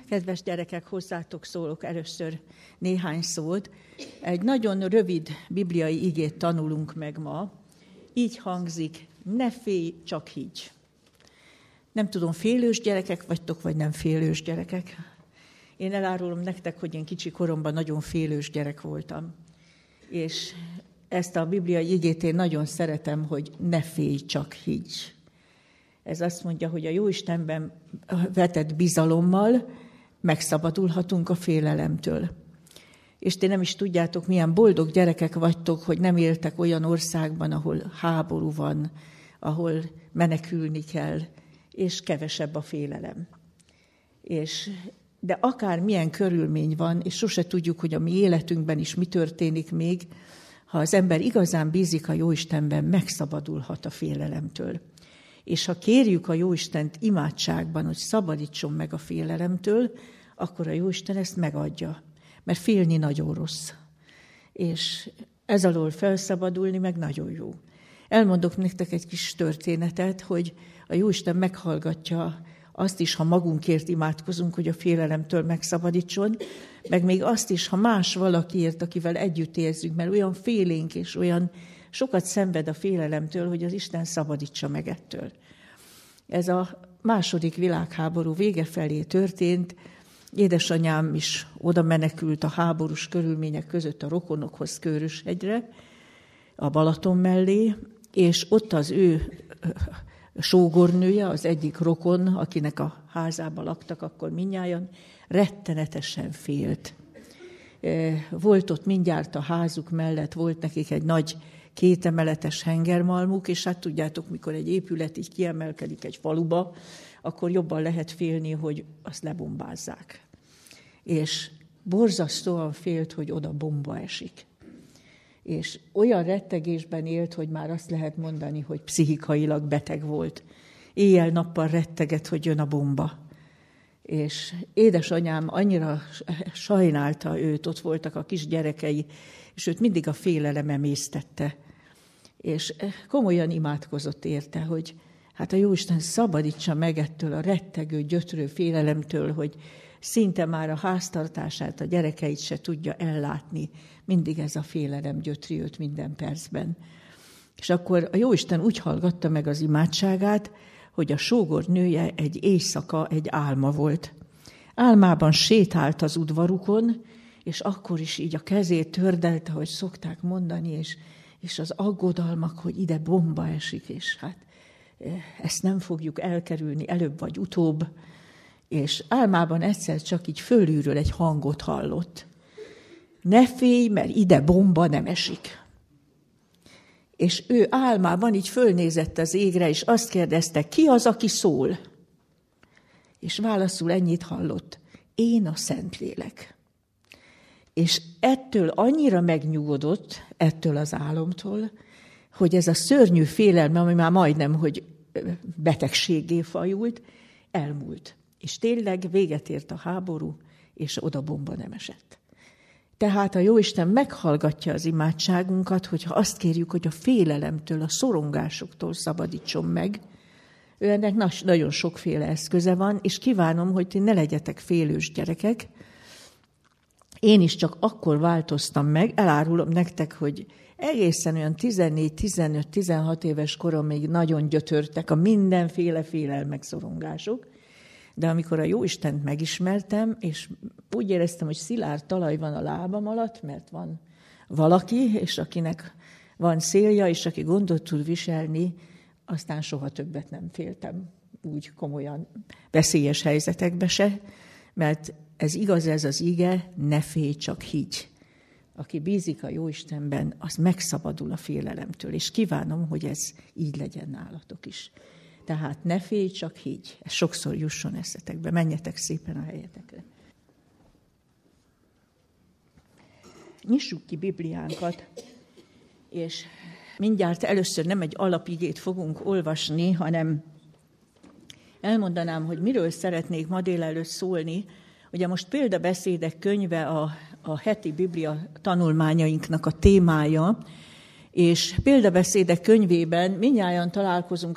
Kedves gyerekek, hozzátok szólok először néhány szót. Egy nagyon rövid bibliai igét tanulunk meg ma. Így hangzik: ne félj, csak higgy. Nem tudom, félős gyerekek vagytok, vagy nem félős gyerekek? Én elárulom nektek, hogy én kicsi koromban nagyon félős gyerek voltam. És ezt a bibliai igét én nagyon szeretem, hogy ne félj, csak higgy. Ez azt mondja, hogy a Jóistenben vetett bizalommal megszabadulhatunk a félelemtől. És ti nem is tudjátok, milyen boldog gyerekek vagytok, hogy nem éltek olyan országban, ahol háború van, ahol menekülni kell, és kevesebb a félelem. De akár milyen körülmény van, és sose tudjuk, hogy a mi életünkben is mi történik még, ha az ember igazán bízik a Jóistenben, megszabadulhat a félelemtől. És ha kérjük a Jóistent imádságban, hogy szabadítson meg a félelemtől, akkor a Jóisten ezt megadja. Mert félni nagyon rossz. És ez alól felszabadulni meg nagyon jó. Elmondok nektek egy kis történetet, hogy a Jóisten meghallgatja azt is, ha magunkért imádkozunk, hogy a félelemtől megszabadítson, meg még azt is, ha más valakiért, akivel együtt érzünk, mert olyan félénk és olyan sokat szenved a félelemtől, hogy az Isten szabadítsa meg ettől. Ez a II. Világháború vége felé történt. Édesanyám is oda menekült a háborús körülmények között a rokonokhoz Kőröshegyre, a Balaton mellé, és ott az ő sógornője, az egyik rokon, akinek a házában laktak akkor mindnyájan, rettenetesen félt. Volt ott mindjárt a házuk mellett, volt nekik egy nagy 2 emeletes hengermalmuk, és hát tudjátok, mikor egy épület így kiemelkedik egy faluba, akkor jobban lehet félni, hogy azt lebombázzák. És borzasztóan félt, hogy oda bomba esik. És olyan rettegésben élt, hogy már azt lehet mondani, hogy pszichikailag beteg volt. Éjjel-nappal rettegett, hogy jön a bomba. És édesanyám annyira sajnálta őt, ott voltak a kis gyerekei, és őt mindig a félelem emésztette. És komolyan imádkozott érte, hogy hát a Jóisten szabadítsa meg ettől a rettegő, gyötrő félelemtől, hogy szinte már a háztartását, a gyerekeit se tudja ellátni. Mindig ez a félelem gyötri őt minden percben. És akkor a Jóisten úgy hallgatta meg az imádságát, hogy a sógornője egy éjszaka egy álma volt. Álmában sétált az udvarukon, és akkor is így a kezét tördelte, hogy szokták mondani, és az aggodalmak, hogy ide bomba esik, és hát ezt nem fogjuk elkerülni előbb vagy utóbb. És álmában egyszer csak így fölülről egy hangot hallott. Ne félj, mert ide bomba nem esik. És ő álmában így fölnézett az égre, és azt kérdezte, ki az, aki szól? És válaszul ennyit hallott, én a Szentlélek. És ettől annyira megnyugodott, ettől az álomtól, hogy ez a szörnyű félelme, ami már majdnem, hogy betegséggé fajult, elmúlt. És tényleg véget ért a háború, és oda bomba nem esett. Tehát a Jóisten meghallgatja az imádságunkat, hogyha azt kérjük, hogy a félelemtől, a szorongásoktól szabadítson meg. Ennek nagyon sokféle eszköze van, és kívánom, hogy ti ne legyetek félős gyerekek. Én is csak akkor változtam meg, elárulom nektek, hogy egészen olyan 14-15-16 éves koromig nagyon gyötörtek a mindenféle félelmek, szorongások. De amikor a Jóistent megismertem, és úgy éreztem, hogy szilárd talaj van a lábam alatt, mert van valaki, és akinek van célja, és aki gondot tud viselni, aztán soha többet nem féltem úgy komolyan veszélyes helyzetekbe se, mert ez igaz, ez az ige, ne félj, csak higgy. Aki bízik a Jóistenben, az megszabadul a félelemtől, és kívánom, hogy ez így legyen nálatok is. Tehát ne félj, csak higgy. Ez sokszor jusson eszetekbe. Menjetek szépen a helyetekre. Nyissuk ki Bibliánkat, és mindjárt először nem egy alapigét fogunk olvasni, hanem elmondanám, hogy miről szeretnék ma délelőtt szólni. Ugye most példabeszédek könyve a heti Biblia tanulmányainknak a témája, és példabeszédek könyvében mindnyájan találkozunk